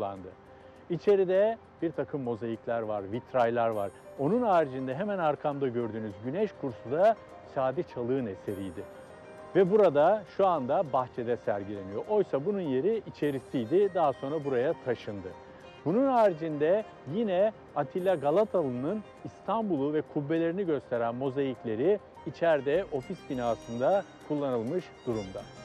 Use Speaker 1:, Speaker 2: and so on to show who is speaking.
Speaker 1: uygulandı. İçeride bir takım mozaikler var, vitraylar var. Onun haricinde hemen arkamda gördüğünüz Güneş Kursu da Sadi Çalık'ın eseriydi. Ve burada şu anda bahçede sergileniyor. Oysa bunun yeri içerisiydi, daha sonra buraya taşındı. Bunun haricinde yine Atilla Galatalı'nın İstanbul'u ve kubbelerini gösteren mozaikleri içeride ofis binasında kullanılmış durumda.